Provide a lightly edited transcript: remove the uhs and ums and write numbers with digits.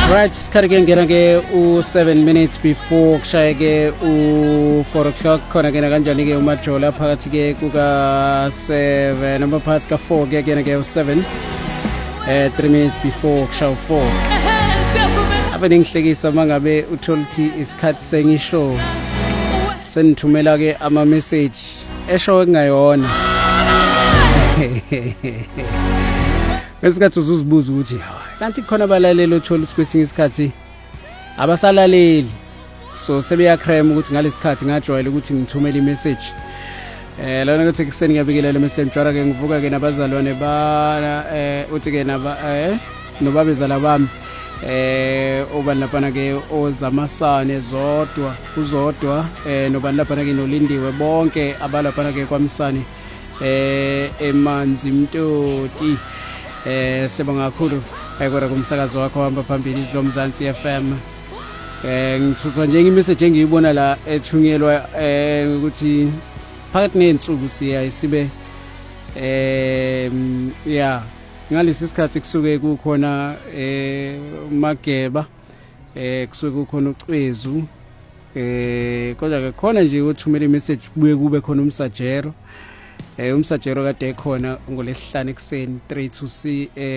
Right, sikhathi ke ngena ke u7 minutes before kushaye ke u4 o'clock khona ke kanjani ke umajola phakathi ke kuka 7 noma phakathi ka 4 ke kena ke u7 3 minutes before kushaya u4 abe ningihlekisa mangabe utholthi isikhathi sengisho senithumela ke ama message esho engayona esikhathi uzuzibuza ukuthi kanti khona abalaleli othola ukuthi kwesinye isikhathi abasalaleli so sebeya crime ukuthi ngalesikhathi ngajwayela ukuthi ngithumele imessage lana ukuthi kuseni ngiyabikela le message mjwara ke ngivuka ke nabazalwane ba uthi ke naba nobabezala bami obani lapha ke ozamasane zodwa uzodwa nobani lapha ke nolindiwe bonke abalapha ke kwamsane emanzi mtoti sebonga kakhulu ayikora kumsakazo wakho hamba phambili izilomzansi FM ngithuthwa nje imessage engiyibona la ethunyelwa ukuthi phakathi nensuku sibe yeah ngalesi sikhathi kusuke kukhona Mageba kusuke kukhona uCwezu kodwa ke khona nje uthumela imessage kubuye kube khona umsajero umsajero kade ekhona ngolesihlanu ekseni 3 to C